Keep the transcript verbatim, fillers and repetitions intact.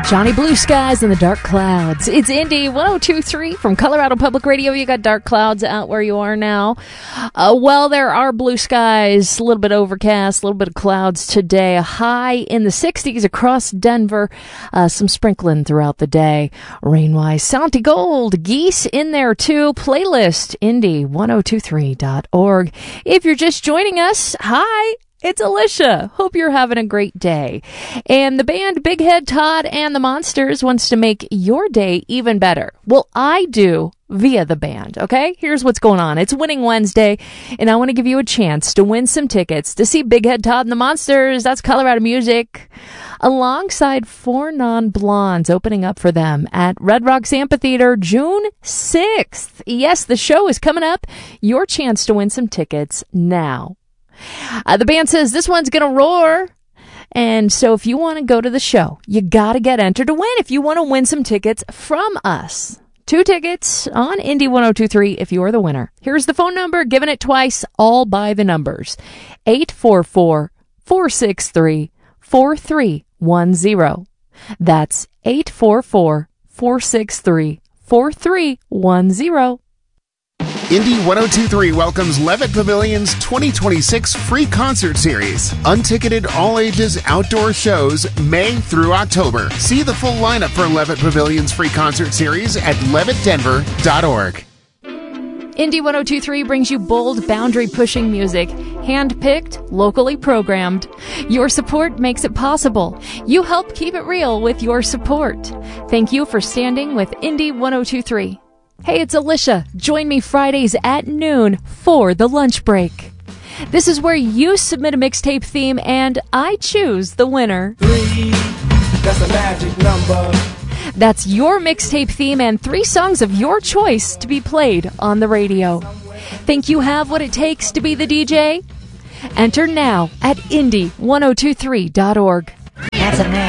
Johnny Blue Skies and the Dark Clouds. It's Indy one oh two point three from Colorado Public Radio. You got dark clouds out where you are now. Uh, well, there are blue skies, a little bit overcast, a little bit of clouds today. A high in the sixties across Denver. Uh, some sprinkling throughout the day. Rain-wise, Santi Gold, geese in there too. Playlist, Indy ten twenty-three dot org. If you're just joining us, hi. It's Alicia. Hope you're having a great day. And the band Big Head Todd and the Monsters wants to make your day even better. Well, I do via the band, okay? Here's what's going on. It's Winning Wednesday, and I want to give you a chance to win some tickets to see Big Head Todd and the Monsters. That's Colorado Music. Alongside Four Non-Blondes opening up for them at Red Rocks Amphitheater June sixth. Yes, the show is coming up. Your chance to win some tickets now. Uh, the band says this one's going to roar. And so if you want to go to the show, you got to get entered to win if you want to win some tickets from us. Two tickets on Indy ten twenty-three if you are the winner. Here's the phone number, giving it twice, all by the numbers. eight four four, four six three, four three one zero. That's eight four four, four six three, four three one zero. Indy ten twenty-three welcomes Levitt Pavilion's twenty twenty-six free concert series. Unticketed all-ages outdoor shows May through October. See the full lineup for Levitt Pavilion's free concert series at levitt denver dot org. Indy ten twenty-three brings you bold, boundary-pushing music, hand-picked, locally programmed. Your support makes it possible. You help keep it real with your support. Thank you for standing with Indy ten twenty-three. Hey, it's Alicia. Join me Fridays at noon for the lunch break. This is where you submit a mixtape theme and I choose the winner. Three, that's a magic number. That's your mixtape theme and three songs of your choice to be played on the radio. Think you have what it takes to be the D J? Enter now at Indy ten twenty-three dot org. That's a man.